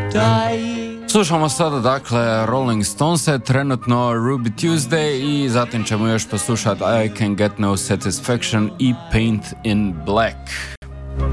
Slušamo sada dakle Rolling Stonese, trenutno Ruby Tuesday i zatim ćemo još poslušati I Can Get No Satisfaction i Paint in Black.